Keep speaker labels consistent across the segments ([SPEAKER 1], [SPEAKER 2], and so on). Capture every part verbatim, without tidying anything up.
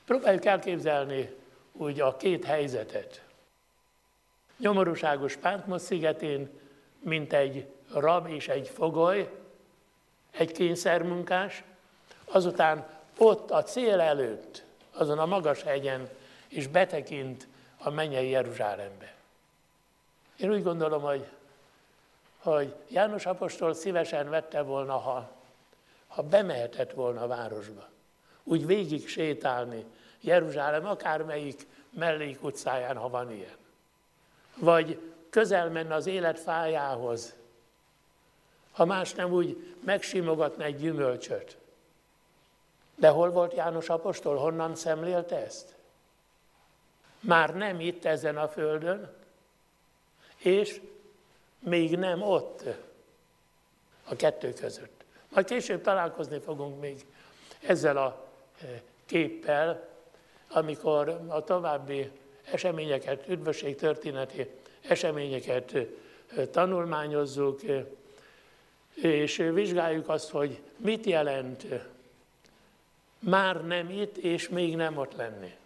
[SPEAKER 1] Próbáljuk elképzelni úgy a két helyzetet. Nyomorúságos Patmos szigetén, mint egy rab és egy fogoly, egy kényszermunkás, azután ott a cél előtt, azon a magas hegyen, és betekint a mennyei Jeruzsálembe. Én úgy gondolom, hogy, hogy János apostol szívesen vette volna, ha, ha bemehetett volna a városba. Úgy végig sétálni Jeruzsálem akármelyik mellékutcáján, ha van ilyen. Vagy közel menne az élet fájához, ha más nem, úgy megsimogatna egy gyümölcsöt. De hol volt János apostol? Honnan szemlélte ezt? Már nem itt ezen a földön, és még nem ott, a kettő között. Majd később találkozni fogunk még ezzel a képpel, amikor a további eseményeket, üdvösség történeti eseményeket tanulmányozzuk, és vizsgáljuk azt, hogy mit jelent már nem itt, és még nem ott lenni.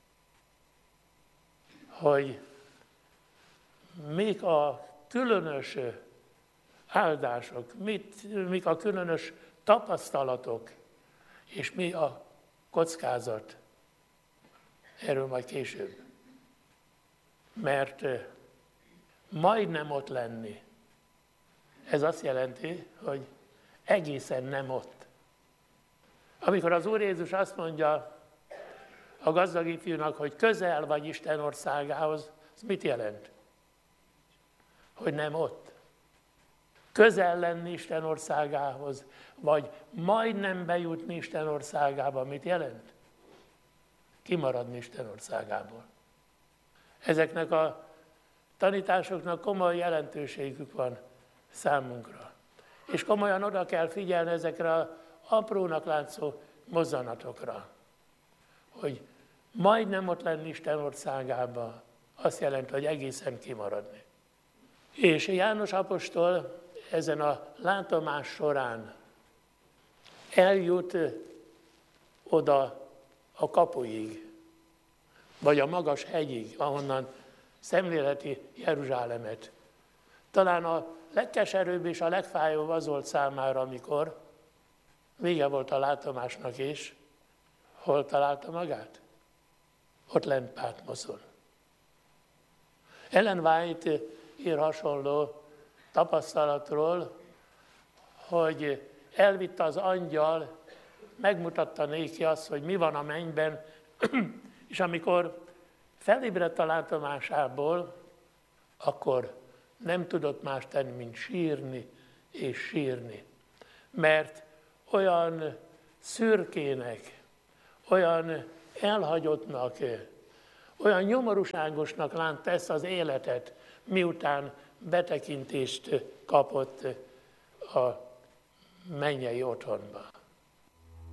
[SPEAKER 1] Hogy mik a különös áldások, mit, mik a különös tapasztalatok, és mi a kockázat. Erről majd később. Mert majdnem ott lenni, ez azt jelenti, hogy egészen nem ott. Amikor az Úr Jézus azt mondja a gazdag ifjúnak, hogy közel vagy Isten országához, ez mit jelent? Hogy nem ott. Közel lenni Isten országához, vagy majdnem bejutni Isten országába, mit jelent? Kimaradni Isten országából. Ezeknek a tanításoknak komoly jelentőségük van számunkra. És komolyan oda kell figyelni ezekre az aprónak látszó mozzanatokra, hogy majdnem ott lenni Isten országába, azt jelenti, hogy egészen kimaradni. És János apostol ezen a látomás során eljut oda a kapuig, vagy a magas hegyig, ahonnan szemlélheti Jeruzsálemet. Talán a legkeserűbb és a legfájóbb az volt számára, amikor vége volt a látomásnak is, hol találta magát? Ott lent Patmoson. Ellen White ír hasonló tapasztalatról, hogy elvitte az angyal, megmutatta néki azt, hogy mi van a mennyben, és amikor felébredt a látomásából, akkor nem tudott más tenni, mint sírni és sírni. Mert olyan szürkének, olyan elhagyottnak, olyan nyomorúságosnak látta ezt az életet, miután betekintést kapott a mennyei otthonba.